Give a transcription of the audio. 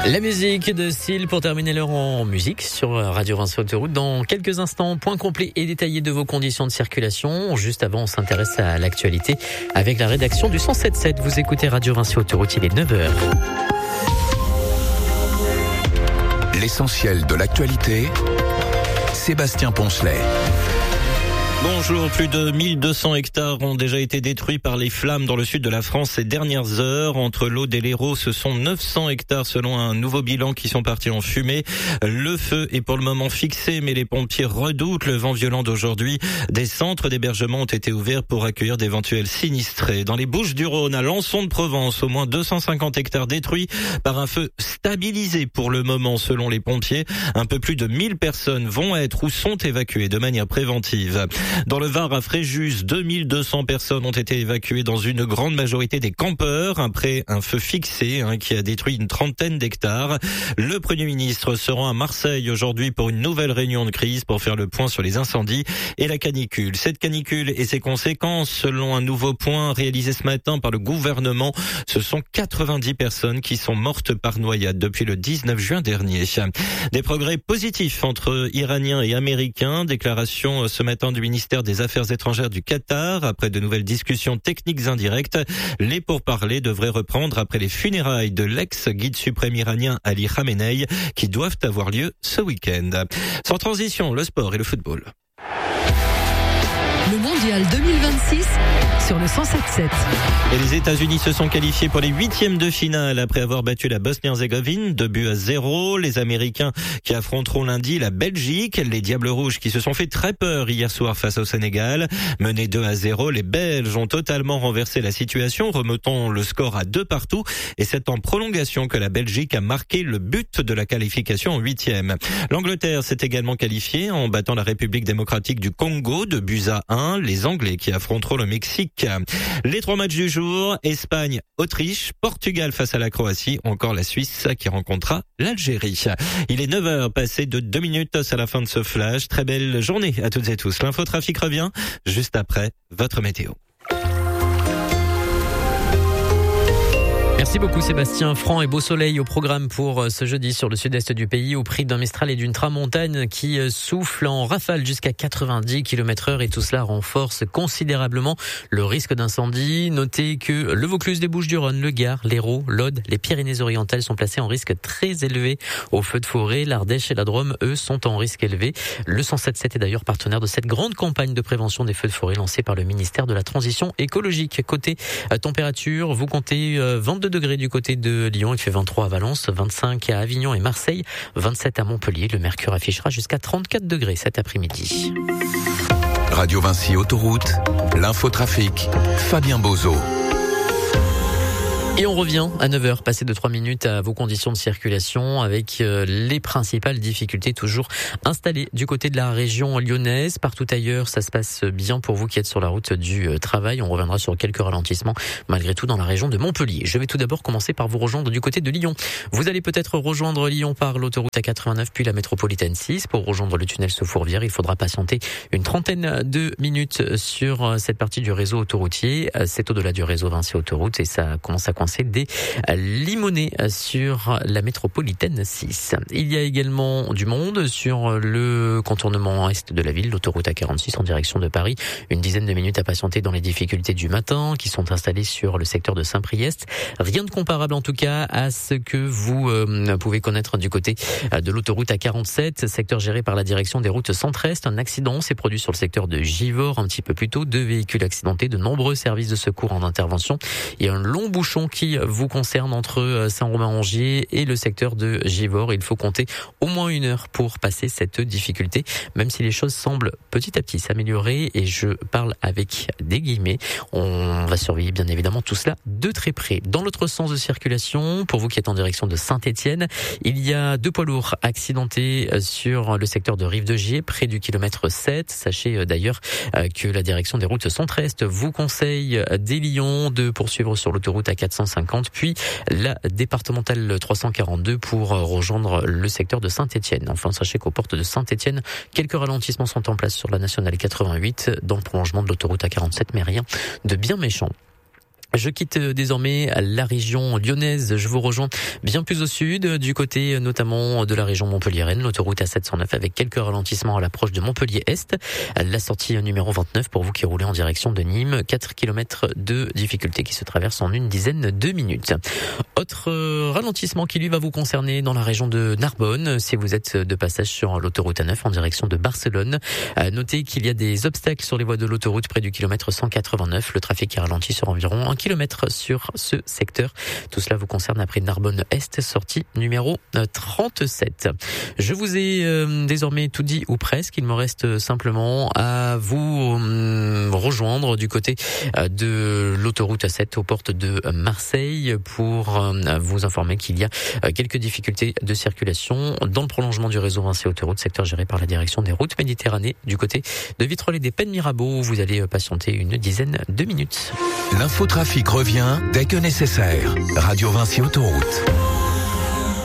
La musique de Seal pour terminer l'heure en musique sur Radio Vinci Autoroute. Dans quelques instants, point complet et détaillé de vos conditions de circulation. Juste avant, on s'intéresse à l'actualité avec la rédaction du 107.7. Vous écoutez Radio Vinci Autoroute, il est 9h. L'essentiel de l'actualité, Sébastien Poncelet. Bonjour, plus de 1200 hectares ont déjà été détruits par les flammes dans le sud de la France ces dernières heures. Entre l'Aude et l'Hérault, ce sont 900 hectares selon un nouveau bilan qui sont partis en fumée. Le feu est pour le moment fixé, mais les pompiers redoutent le vent violent d'aujourd'hui. Des centres d'hébergement ont été ouverts pour accueillir d'éventuels sinistrés. Dans les Bouches-du-Rhône, à Lançon-de-Provence, au moins 250 hectares détruits par un feu stabilisé pour le moment selon les pompiers. Un peu plus de 1000 personnes vont être ou sont évacuées de manière préventive. Dans le Var, à Fréjus, 2200 personnes ont été évacuées dans une grande majorité des campeurs après un feu fixé qui a détruit une trentaine d'hectares. Le Premier ministre se rend à Marseille aujourd'hui pour une nouvelle réunion de crise pour faire le point sur les incendies et la canicule. Cette canicule et ses conséquences, selon un nouveau point réalisé ce matin par le gouvernement, ce sont 90 personnes qui sont mortes par noyade depuis le 19 juin dernier. Des progrès positifs entre Iraniens et Américains. Déclaration ce matin du ministère des Affaires étrangères du Qatar. Après de nouvelles discussions techniques indirectes, les pourparlers devraient reprendre après les funérailles de l'ex-guide suprême iranien Ali Khamenei qui doivent avoir lieu ce week-end. Sans transition, le sport et le football. Le mondial 2026 sur le 107.7. Et les États-Unis se sont qualifiés pour les huitièmes de finale après avoir battu la Bosnie-Herzégovine 2-0. Les Américains qui affronteront lundi la Belgique. Les Diables Rouges qui se sont fait très peur hier soir face au Sénégal. Menés 2-0, les Belges ont totalement renversé la situation, remontant le score à 2-2. Et c'est en prolongation que la Belgique a marqué le but de la qualification en huitième. L'Angleterre s'est également qualifiée en battant la République démocratique du Congo 2-1. Les Anglais qui affronteront le Mexique. Les 3 matchs du jour, Espagne, Autriche, Portugal face à la Croatie, ou encore la Suisse qui rencontrera l'Algérie. Il est 9h, passé de 2 minutes à la fin de ce flash. Très belle journée à toutes et tous. L'infotrafic revient juste après votre météo. Merci beaucoup Sébastien. Franc et beau soleil au programme pour ce jeudi sur le sud-est du pays au prix d'un Mistral et d'une tramontane qui souffle en rafale jusqu'à 90 km/h et tout cela renforce considérablement le risque d'incendie. Notez que le Vaucluse des Bouches-du-Rhône, le Gard, l'Hérault, l'Aude, les Pyrénées-Orientales sont placés en risque très élevé au feu de forêt. L'Ardèche et la Drôme, eux, sont en risque élevé. Le 107.7 est d'ailleurs partenaire de cette grande campagne de prévention des feux de forêt lancée par le ministère de la Transition écologique. Côté température, vous comptez 22 degrés du côté de Lyon, il fait 23 à Valence, 25 à Avignon et Marseille, 27 à Montpellier. Le mercure affichera jusqu'à 34 degrés cet après-midi. Radio Vinci Autoroute, l'infotrafic, Fabien Bozo. Et on revient à 9h, passé de 3 minutes à vos conditions de circulation avec les principales difficultés toujours installées du côté de la région lyonnaise. Partout ailleurs, ça se passe bien pour vous qui êtes sur la route du travail. On reviendra sur quelques ralentissements malgré tout dans la région de Montpellier. Je vais tout d'abord commencer par vous rejoindre du côté de Lyon. Vous allez peut-être rejoindre Lyon par l'autoroute A89 puis la métropolitaine 6. Pour rejoindre le tunnel sous Fourvière, il faudra patienter une trentaine de minutes sur cette partie du réseau autoroutier. C'est au-delà du réseau Vinci Autoroute et ça commence à coincer des limonés sur la métropolitaine 6. Il y a également du monde sur le contournement est de la ville, l'autoroute A46 en direction de Paris. Une dizaine de minutes à patienter dans les difficultés du matin qui sont installées sur le secteur de Saint-Priest. Rien de comparable en tout cas à ce que vous pouvez connaître du côté de l'autoroute A47, secteur géré par la direction des routes centre-est. Un accident s'est produit sur le secteur de Givors un petit peu plus tôt. 2 véhicules accidentés, de nombreux services de secours en intervention et un long bouchon qui vous concerne entre Saint-Romain-Angier et le secteur de Givors. Il faut compter au moins 1 heure pour passer cette difficulté, même si les choses semblent petit à petit s'améliorer et je parle avec des guillemets. On va surveiller bien évidemment tout cela de très près. Dans l'autre sens de circulation, pour vous qui êtes en direction de Saint-Étienne, il y a 2 poids lourds accidentés sur le secteur de Rive-de-Gier, près du kilomètre 7. Sachez d'ailleurs que la direction des routes centre-est vous conseille dès Lyon de poursuivre sur l'autoroute A450 puis la départementale 342 pour rejoindre le secteur de Saint-Étienne. Enfin, sachez qu'aux portes de Saint-Étienne, quelques ralentissements sont en place sur la nationale 88 dans le prolongement de l'autoroute A47, mais rien de bien méchant. Je quitte désormais la région lyonnaise. Je vous rejoins bien plus au sud, du côté notamment de la région montpelliéraine, l'autoroute A709 avec quelques ralentissements à l'approche de Montpellier-Est. La sortie numéro 29 pour vous qui roulez en direction de Nîmes. 4 km de difficulté qui se traversent en une dizaine de minutes. Autre ralentissement qui lui va vous concerner dans la région de Narbonne, si vous êtes de passage sur l'autoroute A9 en direction de Barcelone. Notez qu'il y a des obstacles sur les voies de l'autoroute près du kilomètre 189. Le trafic est ralenti sur environ 1 km sur ce secteur. Tout cela vous concerne après Narbonne-Est, sortie numéro 37. Je vous ai désormais tout dit ou presque. Il me reste simplement à vous rejoindre du côté de l'autoroute A7 aux portes de Marseille pour vous informer qu'il y a quelques difficultés de circulation dans le prolongement du réseau Vinci Autoroute, secteur géré par la direction des routes Méditerranée du côté de Vitrolles et des Pennes Mirabeau. Vous allez patienter une dizaine de minutes. L'infotrafic revient dès que nécessaire. Radio Vinci Autoroute.